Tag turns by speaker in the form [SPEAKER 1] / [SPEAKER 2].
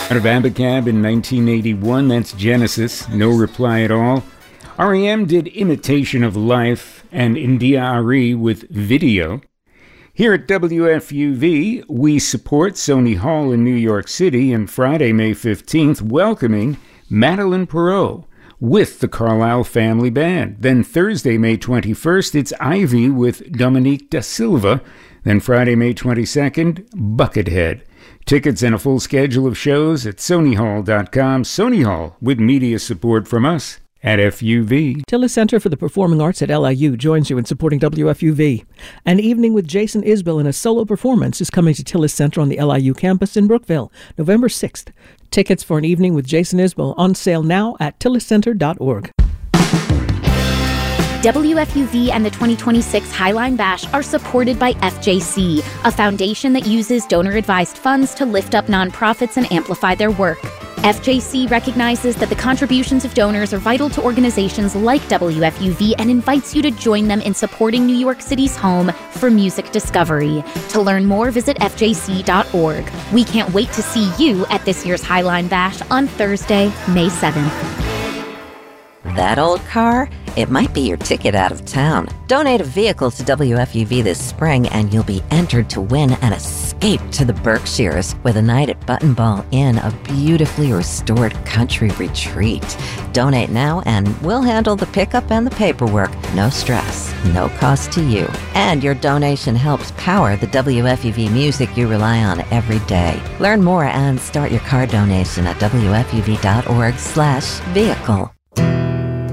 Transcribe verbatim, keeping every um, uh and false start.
[SPEAKER 1] Out of Abacab in nineteen eighty-one, that's Genesis, No Reply at All. R E M did Imitation of Life and India Ari with Video. Here at W F U V, we support Sony Hall in New York City and Friday, May fifteenth, welcoming Madeline Perot with the Carlisle Family Band. Then Thursday, May twenty-first, it's Ivy with Dominique Da Silva. Then Friday, May twenty-second, Buckethead. Tickets and a full schedule of shows at Sony Hall dot com. Sony Hall, with media support from us at F U V.
[SPEAKER 2] Tillis Center for the Performing Arts at L I U joins you in supporting W F U V. An evening with Jason Isbell in a solo performance is coming to Tillis Center on the L I U campus in Brookville, November sixth. Tickets for an evening with Jason Isbell on sale now at tillis center dot org.
[SPEAKER 3] W F U V and the twenty twenty-six Highline Bash are supported by F J C, a foundation that uses donor-advised funds to lift up nonprofits and amplify their work. F J C recognizes that the contributions of donors are vital to organizations like W F U V and invites you to join them in supporting New York City's home for music discovery. To learn more, visit F J C dot org. We can't wait to see you at this year's Highline Bash on Thursday, May seventh.
[SPEAKER 4] That old car? It might be your ticket out of town. Donate a vehicle to W F U V this spring and you'll be entered to win an escape to the Berkshires with a night at Button Ball Inn, a beautifully restored country retreat. Donate now and we'll handle the pickup and the paperwork. No stress, no cost to you. And your donation helps power the W F U V music you rely on every day. Learn more and start your car donation at W F U V dot org slash vehicle.